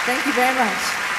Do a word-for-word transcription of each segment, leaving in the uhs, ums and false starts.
Thank you very much.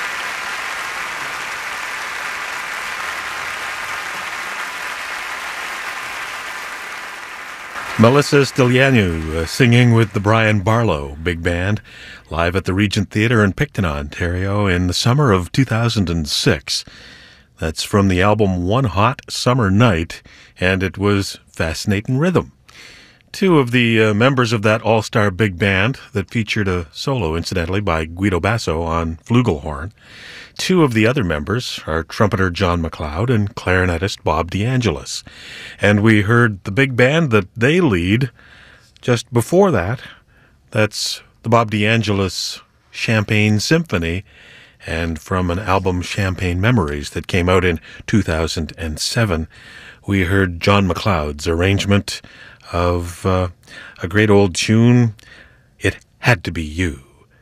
Melissa Stylianou uh, singing with the Brian Barlow Big Band live at the Regent Theatre in Picton, Ontario in the summer of two thousand six. That's from the album One Hot Summer Night, and it was Fascinating Rhythm. Two of the uh, members of that all-star big band that featured a solo, incidentally, by Guido Basso on flugelhorn. Two of the other members are trumpeter John McLeod and clarinetist Bob DeAngelis. And we heard the big band that they lead just before that. That's the Bob DeAngelis Champagne Symphony, and from an album Champagne Memories that came out in two thousand seven, we heard John McLeod's arrangement of uh, a great old tune, It Had to Be You.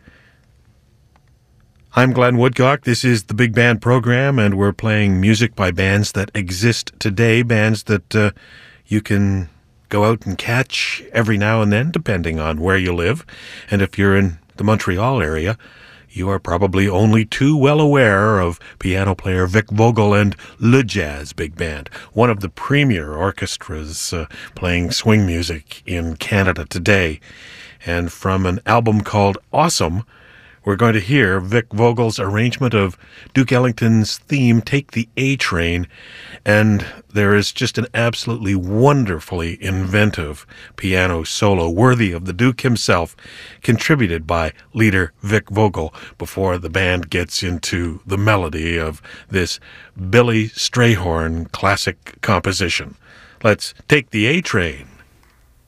I'm Glenn Woodcock. This is the Big Band program, and we're playing music by bands that exist today, bands that uh, you can go out and catch every now and then, depending on where you live. And if you're in the Montreal area, you are probably only too well aware of piano player Vic Vogel and Le Jazz Big Band, one of the premier orchestras uh, playing swing music in Canada today. And from an album called Awesome, we're going to hear Vic Vogel's arrangement of Duke Ellington's theme, Take the A Train, and there is just an absolutely wonderfully inventive piano solo worthy of the Duke himself, contributed by leader Vic Vogel before the band gets into the melody of this Billy Strayhorn classic composition. Let's take the A Train.